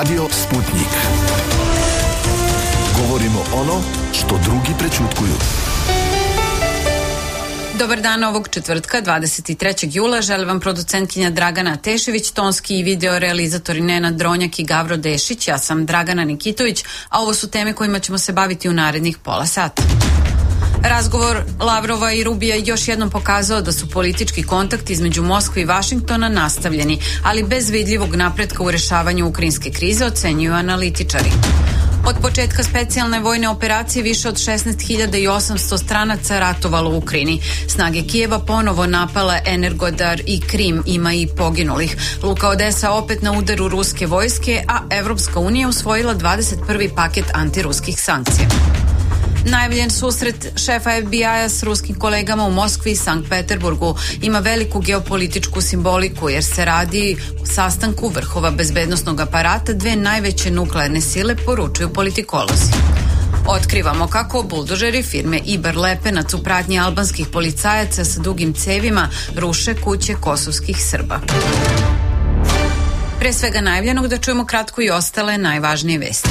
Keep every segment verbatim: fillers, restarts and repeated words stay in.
Radio Sputnik. Govorimo ono što drugi prećutkuju. Dobar dan ovog četvrtka, dvadeset trećeg jula. Želim vam producentkinja Dragana Tešević, tonski i video realizatori Nenad Dronjak i Gavro Dešić. Ja sam Dragana Nikitović, a ovo su teme kojima ćemo se baviti u narednih pola sata. Razgovor Lavrova i Rubija još jednom pokazao da su politički kontakti između Moskve i Vašingtona nastavljeni, ali bez vidljivog napretka u rešavanju ukrajinske krize, ocenjuju analitičari. Od početka specijalne vojne operacije više od šesnaest hiljada osamsto stranaca ratovalo u Ukrajini. Snage Kijeva ponovo napala Energodar i Krim, ima i poginulih. Luka Odesa opet na udaru ruske vojske, a Evropska unija usvojila dvadeset prvi paket antiruskih sankcija. Najavljen susret šefa F B I-a s ruskim kolegama u Moskvi i Sankt Peterburgu ima veliku geopolitičku simboliku jer se radi o sastanku vrhova bezbednosnog aparata dve najveće nuklearne sile, poručuju politikolozi. Otkrivamo kako buldožeri firme Iber Lepenac u pratnji albanskih policajaca sa dugim cevima ruše kuće kosovskih Srba. Pre svega najavljenog da čujemo kratko i ostale najvažnije vesti.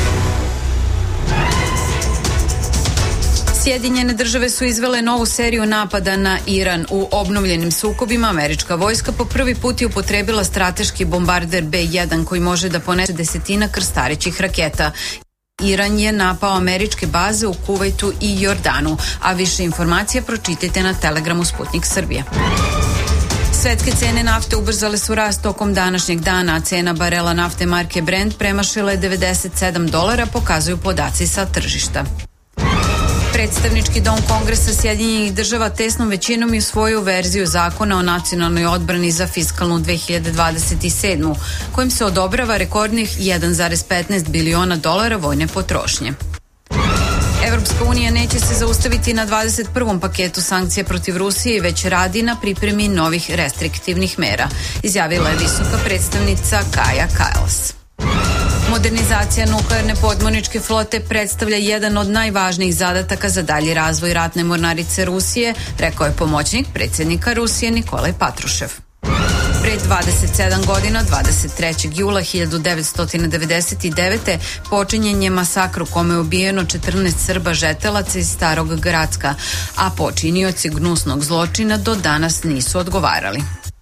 Sjedinjene države su izvele novu seriju napada na Iran. U obnovljenim sukobima američka vojska po prvi put je upotrebila strateški bombarder B jedan koji može da ponese desetina krstarećih raketa. Iran je napao američke baze u Kuvajtu i Jordanu, a više informacija pročitajte na Telegramu Sputnik Srbija. Svetske cene nafte ubrzale su rast tokom današnjeg dana, a cena barela nafte marke Brent premašila je devedeset sedam dolara, pokazuju podaci sa tržišta. Predstavnički dom Kongresa Sjedinjenih država tesnom većinom je usvojio verziju zakona o nacionalnoj odbrani za fiskalnu dve hiljade dvadeset sedmu, kojim se odobrava rekordnih jedan zarez petnaest biliona dolara vojne potrošnje. Evropska unija neće se zaustaviti na dvadeset prvom paketu sankcija protiv Rusije, već radi na pripremi novih restriktivnih mera, izjavila je visoka predstavnica Kaja Kallas. Modernizacija nuklearne podmorničke flote predstavlja jedan od najvažnijih zadataka za dalji razvoj ratne mornarice Rusije, rekao je pomoćnik predsjednika Rusije Nikolaj Patrušev. Pre dvadeset sedam godina, dvadeset trećeg jula hiljadu devetsto devedeset devete. počinjen je masakr u kome je ubijeno četrnaest Srba žetelaca iz Starog Gracka, a počinioci gnusnog zločina do danas nisu odgovarali.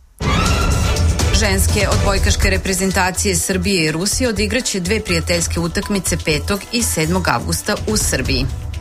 Ženske odbojkaške reprezentacije Srbije i Rusije odigraće dve prijateljske utakmice petog i sedmog avgusta u Srbiji.